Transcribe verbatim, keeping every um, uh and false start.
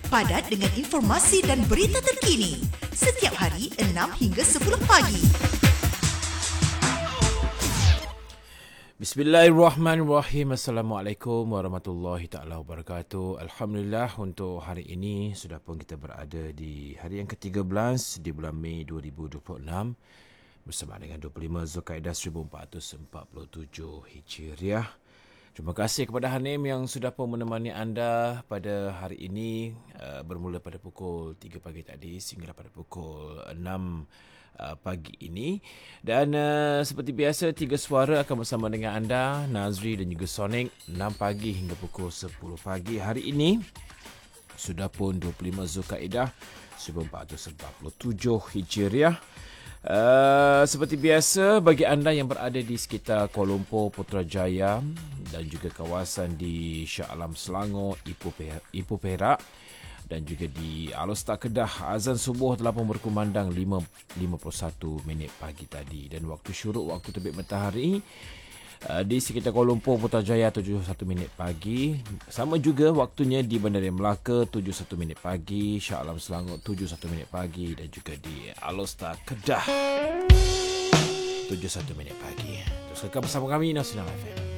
terpadat dengan informasi dan berita terkini. Setiap hari enam hingga sepuluh pagi. Bismillahirrahmanirrahim. Assalamualaikum warahmatullahi taala wabarakatuh. Alhamdulillah, untuk hari ini sudah pun kita berada di hari yang ke tiga belas di bulan Mei dua ribu dua puluh enam bersama dengan dua puluh lima Zulkaidah seribu empat ratus empat puluh tujuh Hijriah. Terima kasih kepada Hanim yang sudah pun menemani anda pada hari ini, uh, bermula pada pukul tiga pagi tadi sehingga pada pukul enam uh, pagi ini. Dan uh, seperti biasa, tiga suara akan bersama dengan anda, Nazri dan juga Sonic, enam pagi hingga pukul sepuluh pagi. Hari ini sudah pun dua puluh lima Zulkaidah seribu empat ratus empat puluh tujuh Hijriah. Uh, seperti biasa, bagi anda yang berada di sekitar Kuala Lumpur, Putrajaya dan juga kawasan di Shah Alam, Selangor, Ipoh, Ipoh Perak dan juga di Alor Kedah, azan subuh telah pun berkumandang lima puluh satu minit pagi tadi, dan waktu syuruk, waktu terbit matahari uh, di sekitar Kuala Lumpur, Putrajaya tujuh puluh satu minit pagi. Sama juga waktunya di Bandaran Melaka tujuh puluh satu minit pagi, Shah Alam Selangor tujuh puluh satu minit pagi dan juga di Alor Kedah tujuh puluh satu minit pagi. Terus kekal bersama kami Nasional F M.